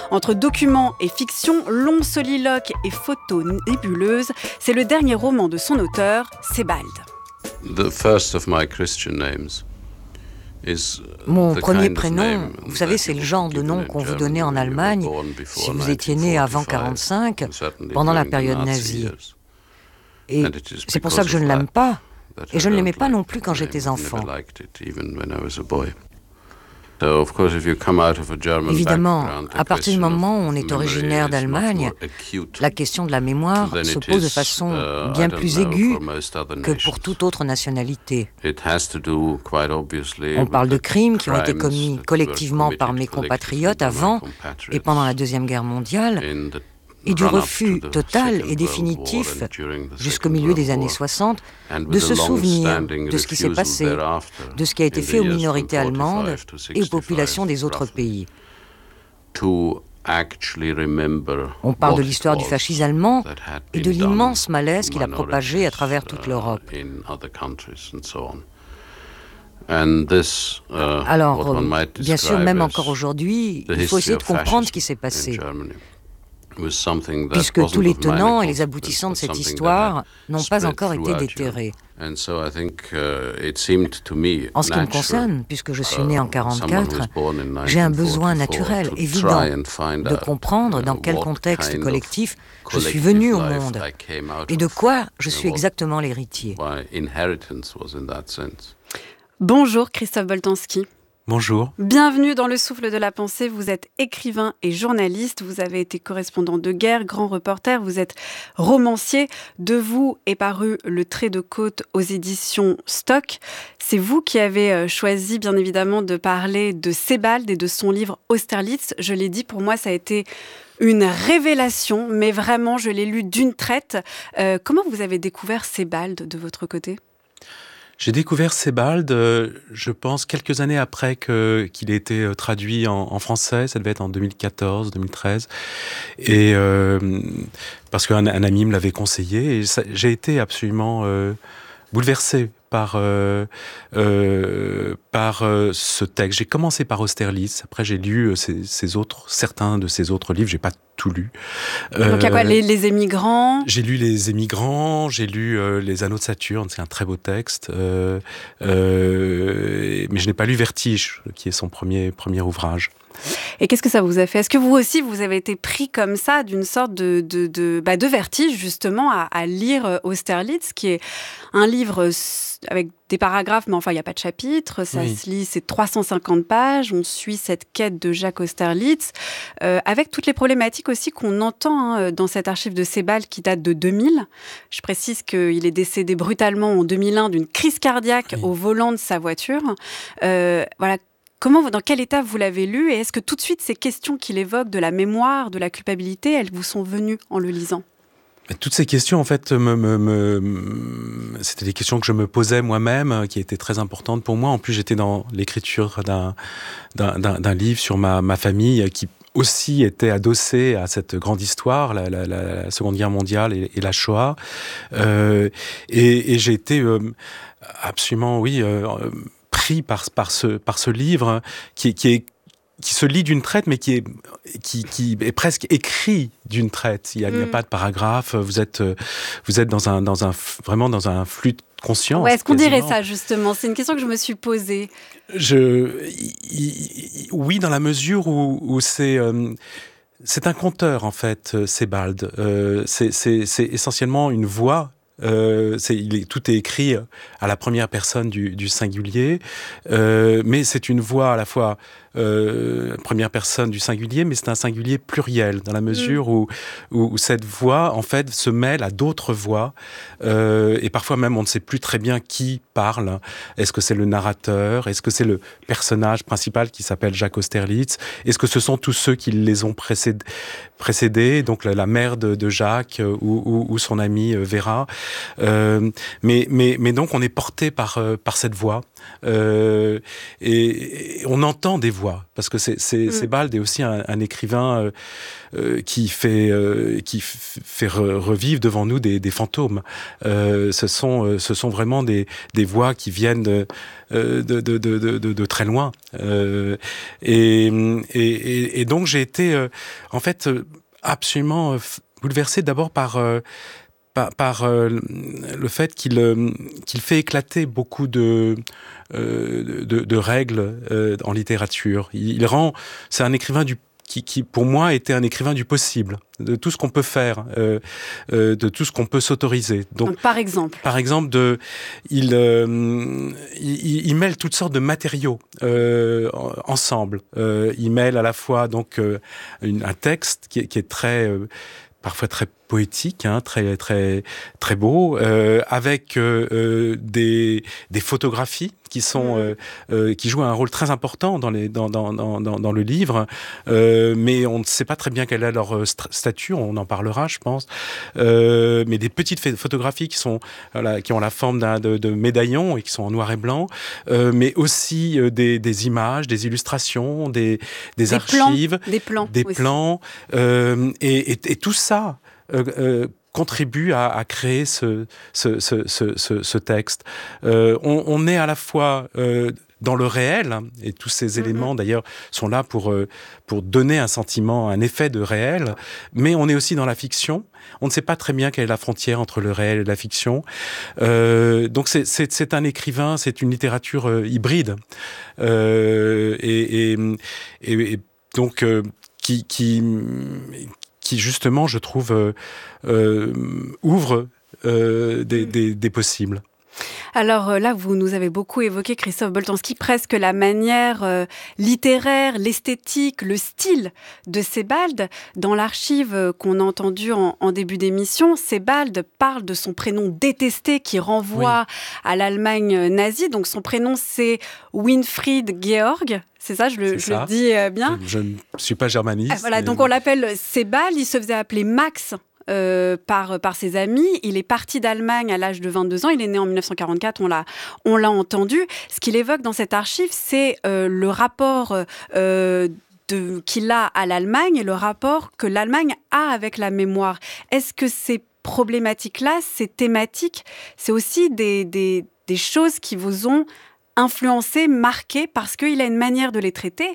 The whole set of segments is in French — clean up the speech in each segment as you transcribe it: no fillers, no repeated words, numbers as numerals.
Entre documents et fiction, longs soliloques et photos nébuleuses, c'est le dernier roman de son auteur, Sebald. The first of my Christian names. Mon premier prénom, vous savez, c'est le genre de nom qu'on vous donnait en Allemagne si vous étiez né avant 1945, pendant la période nazie. Et c'est pour ça que je ne l'aime pas, et je ne l'aimais pas non plus quand j'étais enfant. Évidemment, à partir du moment où on est originaire d'Allemagne, la question de la mémoire se pose de façon bien plus aiguë que pour toute autre nationalité. On parle de crimes qui ont été commis collectivement par mes compatriotes avant et pendant la Deuxième Guerre mondiale, et du refus total et définitif, jusqu'au milieu des années 60, de se souvenir de ce qui s'est passé, de ce qui a été fait aux minorités allemandes et aux populations des autres pays. On parle de l'histoire du fascisme allemand et de l'immense malaise qu'il a propagé à travers toute l'Europe. Alors, bien sûr, même encore aujourd'hui, il faut essayer de comprendre ce qui s'est passé, puisque tous les tenants et les aboutissants de cette histoire n'ont pas encore été déterrés. En ce qui me concerne, puisque je suis né en 1944, j'ai un besoin naturel, évident, de comprendre dans quel contexte collectif je suis venu au monde et de quoi je suis exactement l'héritier. Bonjour Christophe Boltanski. Bonjour. Bienvenue dans Le Souffle de la Pensée. Vous êtes écrivain et journaliste. Vous avez été correspondant de guerre, grand reporter. Vous êtes romancier. De vous est paru Le Trait de côte aux éditions Stock. C'est vous qui avez choisi, bien évidemment, de parler de Sebald et de son livre Austerlitz. Je l'ai dit, pour moi, ça a été une révélation, mais vraiment, je l'ai lu d'une traite. Comment vous avez découvert Sebald de votre côté ? J'ai découvert Sebald, je pense, quelques années après qu'il ait été traduit en français. Ça devait être en 2014, 2013. Et parce qu'un ami me l'avait conseillé. Et j'ai été absolument bouleversé par ce texte. J'ai commencé par Austerlitz. Après, j'ai lu certains de ses autres livres. J'ai pas tout lu. Donc, il y a quoi, les émigrants ? J'ai lu Les émigrants, j'ai lu Les Anneaux de Saturne, c'est un très beau texte. Mais je n'ai pas lu Vertige, qui est son premier ouvrage. Et qu'est-ce que ça vous a fait ? Est-ce que vous aussi, vous avez été pris comme ça d'une sorte de vertige, justement, à lire Austerlitz, qui est un livre avec des paragraphes, mais enfin, il n'y a pas de chapitre, ça se lit, c'est 350 pages, on suit cette quête de Jacques Austerlitz, avec toutes les problématiques aussi qu'on entend dans cet archive de Sebald qui date de 2000. Je précise qu'il est décédé brutalement en 2001 d'une crise cardiaque au volant de sa voiture. Voilà. Dans quel état vous l'avez lu, et est-ce que tout de suite ces questions qu'il évoque de la mémoire, de la culpabilité, elles vous sont venues en le lisant ? Toutes ces questions, en fait, c'était des questions que je me posais moi-même, qui étaient très importantes pour moi. En plus, j'étais dans l'écriture d'un livre sur ma famille, qui aussi était adossé à cette grande histoire, la Seconde Guerre mondiale et la Shoah. Et j'ai été absolument, pris par ce livre qui se lit d'une traite, mais qui est presque écrit d'une traite. Il n'y a pas de paragraphe. Vous êtes vraiment dans un flux de conscience. Ouais, est-ce qu'on dirait ça, justement ? C'est une question que je me suis posée. Oui, dans la mesure où c'est un conteur, en fait, Sebald. C'est essentiellement une voix. Tout est écrit à la première personne du singulier, mais c'est une voix à la fois première personne du singulier, mais c'est un singulier pluriel, dans la mesure où cette voix, en fait, se mêle à d'autres voix, et parfois même on ne sait plus très bien qui parle. Est-ce que c'est le narrateur ? Est-ce que c'est le personnage principal qui s'appelle Jacques Austerlitz ? Est-ce que ce sont tous ceux qui les ont précédés, donc la mère de Jacques ou son amie Vera ? Mais donc on est porté par cette voix. Et on entend des voix, parce que Sebald est aussi un écrivain qui fait revivre devant nous des fantômes. Ce sont vraiment des voix qui viennent de très loin. Et donc j'ai été en fait absolument bouleversé d'abord par le fait qu'il fait éclater beaucoup de règles en littérature. C'est un écrivain qui pour moi était un écrivain du possible, de tout ce qu'on peut faire, de tout ce qu'on peut s'autoriser. Donc par exemple, il mêle toutes sortes de matériaux ensemble. Il mêle à la fois donc un texte qui est très parfois très poétique, très très très beau, avec des photographies qui jouent un rôle très important dans le livre, mais on ne sait pas très bien quelle est leur statut. On en parlera, je pense. Mais des petites photographies qui ont la forme de médaillons et qui sont en noir et blanc, mais aussi des images, des illustrations, des archives, des plans, et tout ça contribue à créer ce texte. On est à la fois dans le réel, et tous ces éléments d'ailleurs sont là pour donner un sentiment, un effet de réel, mais on est aussi dans la fiction. On ne sait pas très bien quelle est la frontière entre le réel et la fiction. Donc c'est un écrivain, c'est une littérature hybride, et donc qui justement, je trouve, ouvre des possibles. Alors là, vous nous avez beaucoup évoqué, Christophe Boltanski, presque la manière littéraire, l'esthétique, le style de Sebald. Dans l'archive qu'on a entendue en début d'émission, Sebald parle de son prénom détesté qui renvoie à l'Allemagne nazie. Donc son prénom, c'est Winfried Georg. C'est ça, je le dis bien. Je ne suis pas germaniste. Voilà, donc on l'appelle Sebald. Il se faisait appeler Max par ses amis. Il est parti d'Allemagne à l'âge de 22 ans. Il est né en 1944, on l'a entendu. Ce qu'il évoque dans cette archive, c'est le rapport qu'il a à l'Allemagne et le rapport que l'Allemagne a avec la mémoire. Est-ce que ces problématiques-là, ces thématiques, c'est aussi des choses qui vous ont influencé, marqué, parce qu'il a une manière de les traiter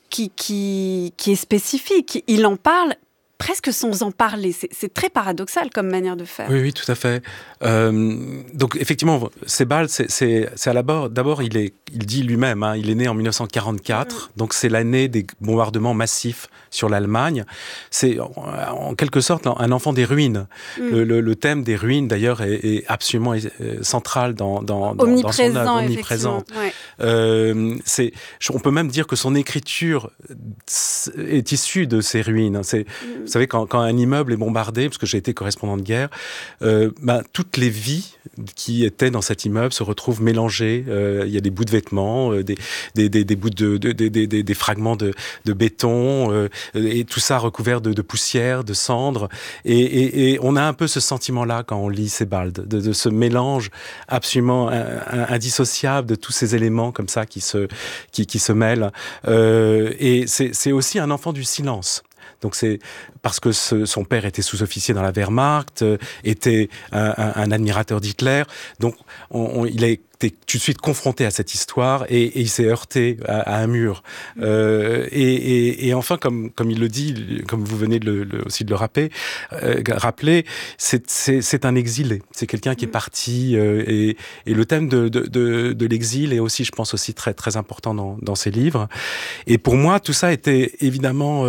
qui est spécifique. Il en parle presque sans en parler. C'est très paradoxal comme manière de faire. Oui, tout à fait. Donc, effectivement, Sebald, c'est à la base. D'abord, il dit lui-même, il est né en 1944, donc c'est l'année des bombardements massifs sur l'Allemagne. C'est en quelque sorte un enfant des ruines. Le thème des ruines, d'ailleurs, est absolument central dans son œuvre, omniprésent. Ouais. On peut même dire que son écriture est issue de ces ruines. Vous savez, quand un immeuble est bombardé, parce que j'ai été correspondant de guerre, toutes les vies qui étaient dans cet immeuble se retrouvent mélangées. Il y a des bouts de vêtements, des bouts des fragments de béton, et tout ça recouvert de poussière, de cendres. Et on a un peu ce sentiment-là quand on lit Sebald, de ce mélange absolument indissociable de tous ces éléments comme ça qui se mêlent. Et c'est aussi un enfant du silence. Donc c'est parce que son père était sous-officier dans la Wehrmacht, était un admirateur d'Hitler. Donc il a été tout de suite confronté à cette histoire et il s'est heurté à un mur. Et enfin, comme il le dit, comme vous venez aussi de le rappeler, c'est un exilé. C'est quelqu'un qui est parti. Et le thème de l'exil est aussi, je pense, aussi très très important dans ses livres. Et pour moi, tout ça était évidemment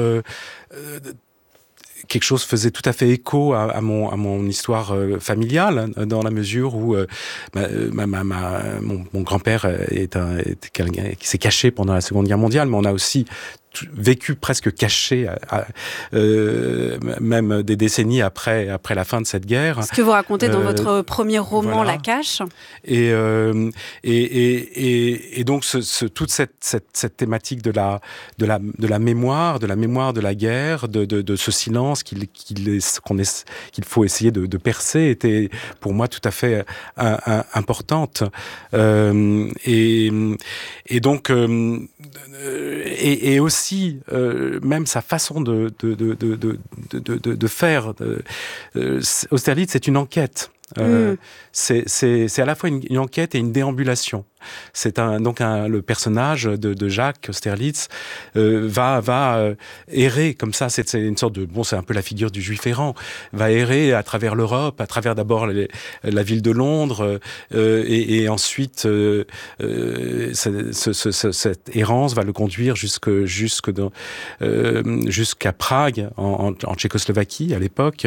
quelque chose faisait tout à fait écho à mon histoire familiale, dans la mesure où mon grand-père était quelqu'un qui s'est caché pendant la Seconde Guerre mondiale, mais on a aussi vécu presque caché, même des décennies après la fin de cette guerre. Ce que vous racontez dans votre premier roman, voilà. La Cache. Et donc toute cette thématique de la mémoire de la guerre, de ce silence qu'il faut essayer de percer, était pour moi tout à fait importante. Et donc et aussi même sa façon de faire. Austerlitz, c'est une enquête. C'est à la fois une enquête et une déambulation. C'est le personnage de Jacques Austerlitz va errer comme ça. C'est une sorte de c'est un peu la figure du juif errant. Va errer à travers l'Europe, à travers d'abord la ville de Londres, et ensuite cette errance va le conduire jusqu'à Prague en Tchécoslovaquie à l'époque,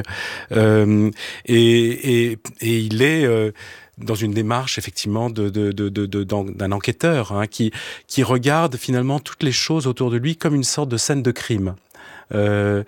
et il est dans une démarche effectivement d'un enquêteur qui regarde finalement toutes les choses autour de lui comme une sorte de scène de crime. Il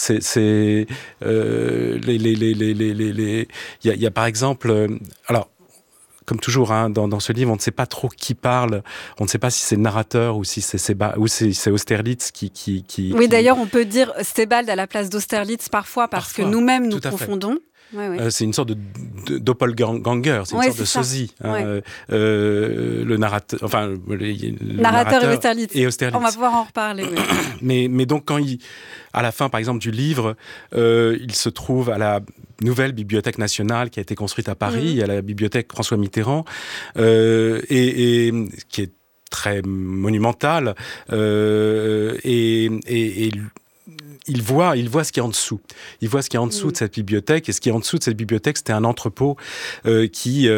y a par exemple alors comme toujours, dans ce livre, on ne sait pas trop qui parle. On ne sait pas si c'est le narrateur ou si c'est Austerlitz qui... Oui, d'ailleurs, on peut dire Sebald à la place d'Austerlitz parfois, parce que nous-mêmes, nous confondons. Ouais. C'est une sorte de doppelganger, c'est une sorte de sosie. Le narrateur, narrateur et Austerlitz. On va pouvoir en reparler. Oui. Mais donc à la fin, par exemple, du livre, il se trouve à la nouvelle bibliothèque nationale qui a été construite à Paris, à la bibliothèque François Mitterrand, et qui est très monumentale, et il voit ce qu'il y a en dessous. Il voit ce qu'il y a en dessous de cette bibliothèque, et ce qu'il y a en dessous de cette bibliothèque, c'était un entrepôt qui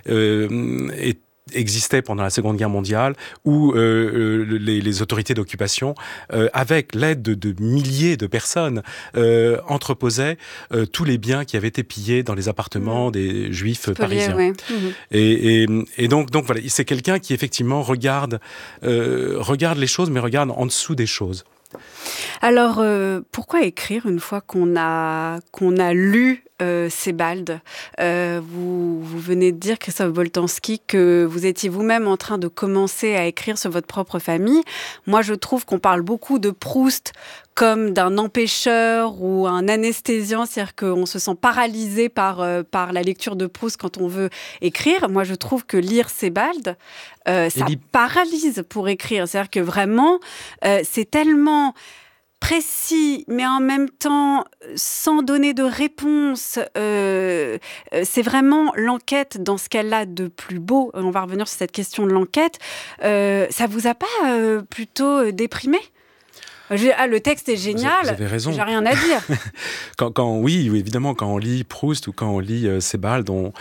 existait pendant la Seconde Guerre mondiale, où les autorités d'occupation, avec l'aide de milliers de personnes, entreposaient tous les biens qui avaient été pillés dans les appartements des Juifs parisiens. Ouais. Et donc voilà, c'est quelqu'un qui effectivement regarde les choses, mais regarde en dessous des choses. Alors, pourquoi écrire une fois qu'on a lu Sebald? Vous venez de dire, Christophe Boltanski, que vous étiez vous-même en train de commencer à écrire sur votre propre famille. Moi, je trouve qu'on parle beaucoup de Proust comme d'un empêcheur ou un anesthésiant, c'est-à-dire qu'on se sent paralysé par la lecture de Proust quand on veut écrire. Moi, je trouve que lire Sebald, ça paralyse pour écrire. C'est-à-dire que vraiment, c'est tellement précis, mais en même temps, sans donner de réponse. C'est vraiment l'enquête dans ce qu'elle a de plus beau. On va revenir sur cette question de l'enquête. Ça vous a pas plutôt déprimé ? Le texte est génial. Vous avez raison. J'ai rien à dire. Oui, évidemment, quand on lit Proust ou quand on lit Sebald, on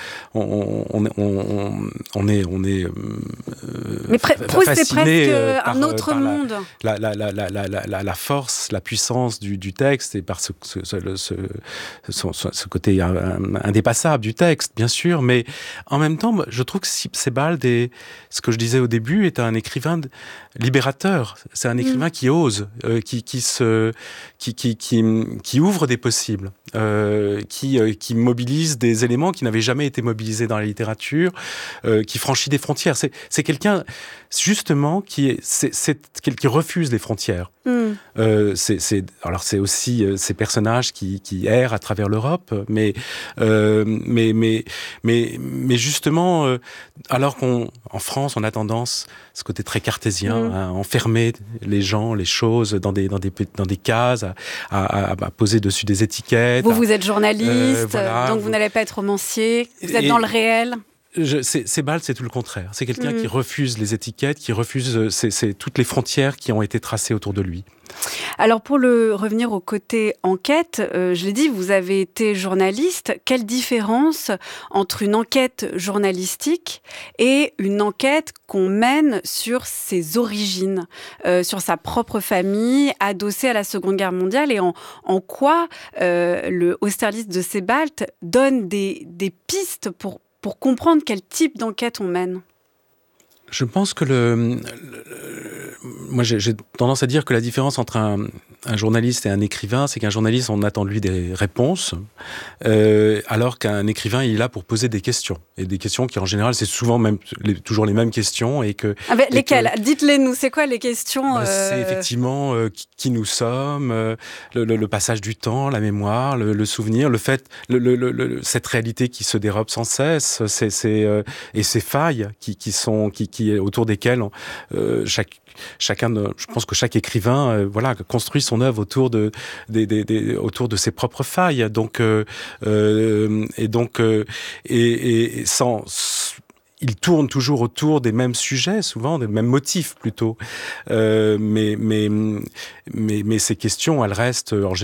est. Mais Proust, c'est presque un autre monde. La force, la puissance du texte, et par ce côté indépassable du texte, bien sûr. Mais en même temps, je trouve que Sebald est, ce que je disais au début, est un écrivain libérateur. C'est un écrivain qui ose. Qui ouvre des possibles, qui mobilise des éléments qui n'avaient jamais été mobilisés dans la littérature, qui franchit des frontières. C'est quelqu'un justement qui refuse les frontières. Alors c'est aussi ces personnages qui errent à travers l'Europe, mais justement, alors qu'en France on a tendance, ce côté très cartésien, à enfermer les gens, les choses dans des cases, à poser dessus des étiquettes. Vous êtes journaliste, voilà, donc vous n'allez pas être romancier, vous êtes dans le réel. Sebald, c'est tout le contraire. C'est quelqu'un qui refuse les étiquettes, qui refuse toutes les frontières qui ont été tracées autour de lui. Alors, pour revenir au côté enquête, je l'ai dit, vous avez été journaliste. Quelle différence entre une enquête journalistique et une enquête qu'on mène sur ses origines, sur sa propre famille, adossée à la Seconde Guerre mondiale, et en quoi le Austerlitz de Sebald donne des pistes pour comprendre quel type d'enquête on mène? Je pense que moi, j'ai tendance à dire que la différence entre un journaliste et un écrivain, c'est qu'un journaliste, on attend de lui des réponses, alors qu'un écrivain, il est là pour poser des questions. Et des questions qui, en général, c'est souvent toujours les mêmes questions. Lesquelles ? Dites-les-nous, c'est quoi les questions C'est effectivement qui nous sommes, le passage du temps, la mémoire, le souvenir, le fait, cette réalité qui se dérobe sans cesse, et ces failles qui autour desquelles je pense que chaque écrivain construit son œuvre autour de ses propres failles. Il tourne toujours autour des mêmes sujets, souvent des mêmes motifs plutôt. Mais ces questions, elles restent en général